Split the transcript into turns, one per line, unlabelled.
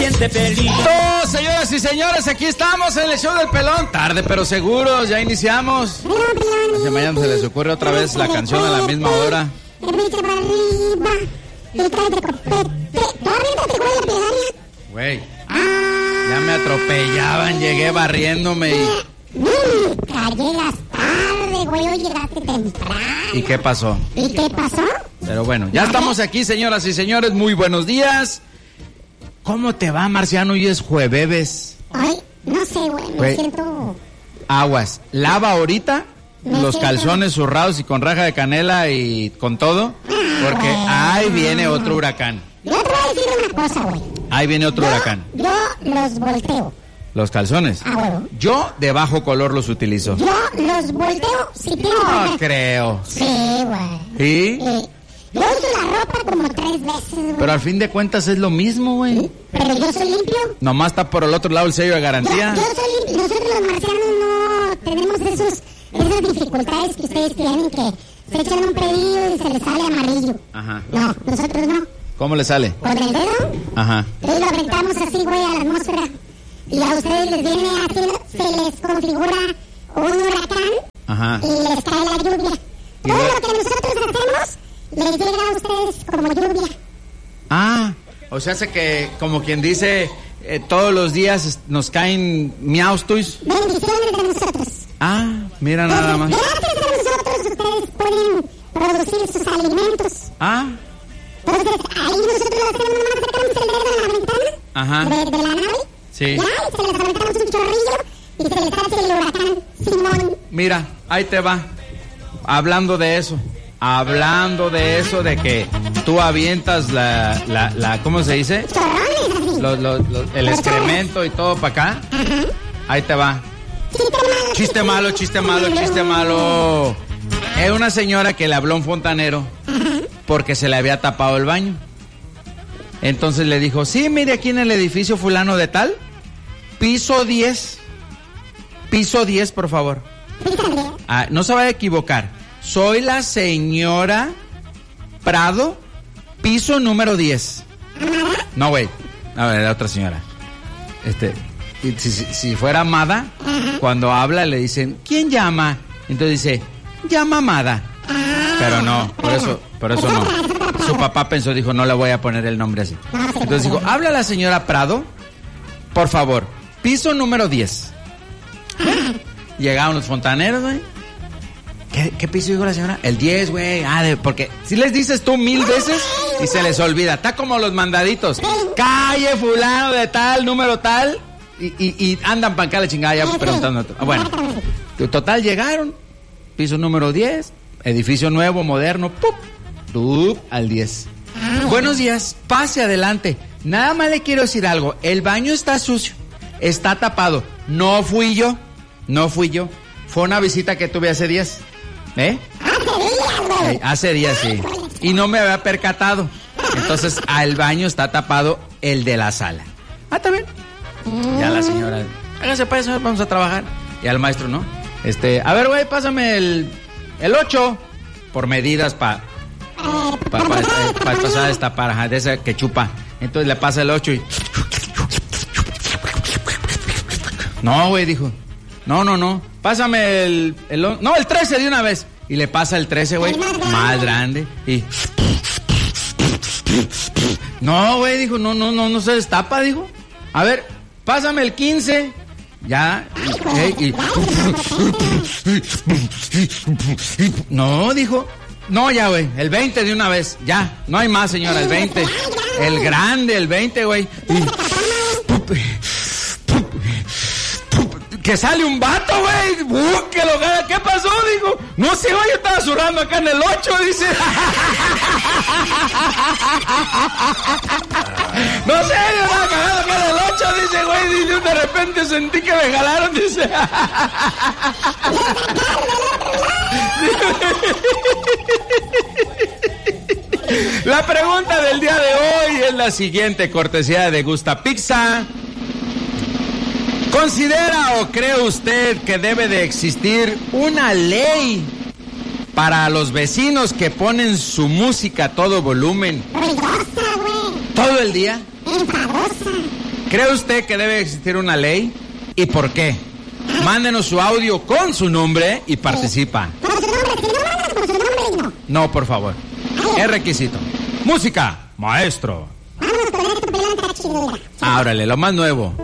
Señoras y señores, aquí estamos en el show del pelón. Tarde pero seguros, ya iniciamos. Si mañana se les ocurre otra vez la canción a la misma hora. Güey, ya me atropellaban, llegué barriéndome y...
Llegas tarde, güey, hoy llegaste temprano.
¿Y qué pasó?
¿Y qué pasó?
Pero bueno, ya estamos aquí, señoras y señores, muy buenos días. ¿Cómo te va, Marciano? Hoy es jueves.
Ay, no sé, güey, me siento...
Aguas, lava ahorita los calzones zurrados y con raja de canela y con todo, porque ahí viene otro huracán.
Yo te voy a decir una cosa, güey.
Ahí viene otro huracán.
Yo los volteo.
¿Los calzones?
Ah, bueno.
Yo de bajo color los utilizo.
Yo los volteo si tengo...
No creo.
Sí, güey.
¿Sí?
Yo uso la ropa como 3 veces, güey.
Pero al fin de cuentas es lo mismo, güey.
Pero yo soy limpio.
Nomás está por el otro lado el sello de garantía.
Yo soy limpio. Nosotros los marcianos no tenemos esas dificultades que ustedes tienen, que se echan un pedillo y se les sale amarillo.
Ajá.
No, nosotros no.
¿Cómo le sale?
¿Con el dedo?
Ajá.
Entonces lo aventamos así, güey, a la atmósfera. Y a ustedes les viene así, se les configura un huracán.
Ajá.
Y les cae la lluvia. Todo lo que nosotros hacemos les llega a ustedes como lluvia.
Ah, o sea, hace que, como quien dice, todos los días nos caen miaustuis.
Bendiciones de nosotros.
Ah, mira nada más.
Gracias a nosotros ustedes pueden producir sus alimentos.
Ah.
Entonces, ahí nosotros hacemos nomás, sacamos el dedo de la ventana.
Ajá.
De la nave.
Sí.
Ya, y se les aventamos un chorrillo y se les hace el huracán Simón.
Mira, ahí te va. Hablando de eso, de que tú avientas la ¿cómo se dice?
Chorrones así.
El excremento y todo para acá.
Ajá.
Ahí te va. Chiste malo. Es una señora que le habló a un fontanero porque se le había tapado el baño. Entonces le dijo, sí, mire aquí en el edificio fulano de tal, piso 10, por favor. Ah, no se vaya a equivocar, soy la señora Prado, piso número 10. No, güey, a ver, la otra señora. Si fuera Amada, cuando habla le dicen, ¿quién llama? Entonces dice, llama Amada. Pero no, por eso no. Su papá pensó, dijo, no le voy a poner el nombre así. Entonces dijo, habla la señora Prado, por favor, piso número 10. Llegaron los fontaneros, güey. ¿Qué piso dijo la señora? El 10, güey. Porque si les dices tú 1000 veces y se les olvida. Está como los mandaditos. Calle fulano de tal, número tal. Y andan para acá la chingada ya preguntando. Bueno, total llegaron. Piso número 10. Edificio nuevo, moderno. ¡Pup! Al 10. Buenos días, pase adelante. Nada más le quiero decir algo. El baño está sucio, está tapado. No fui yo. Fue una visita que tuve hace días. Hace días, sí. Y no me había percatado. Entonces, el baño está tapado, el de la sala. Está bien. Ya la señora, hágase para eso, vamos a trabajar. Y al maestro, ¿no? A ver, güey, pásame el 8. Por medidas para pasar esta paraja de esa que chupa. Entonces le pasa el 8 y... No, güey, dijo. No. Pásame el 13 de una vez. Y le pasa el 13, güey. Más grande. Y... No, güey, dijo. No se destapa, dijo. A ver, pásame el 15. Ya. No, dijo. No, ya, güey. El 20 de una vez. Ya. No hay más, señora. El 20. El grande, el 20, güey. Que sale un vato, güey. Que lo gana. ¿Qué pasó? Dijo. No sé, güey. Yo estaba zurrando acá en el 8, dice. No sé, yo estaba cagando acá en el 8, dice, güey. Dice, de repente sentí que me jalaron, dice. La pregunta del día de hoy es la siguiente, cortesía de Gusta Pizza. ¿Considera o cree usted que debe de existir una ley para los vecinos que ponen su música a todo volumen?
Ruidosa, güey.
¿Todo el día?
Enfadosa.
¿Cree usted que debe existir una ley? ¿Y por qué? Mándenos su audio con su nombre y participa.
Con su nombre, si no mandan con su nombre, no.
No, por favor. Es requisito. Música, maestro.
Vámonos con esto, pelón, está chido, mira.
Ábrale, lo más nuevo.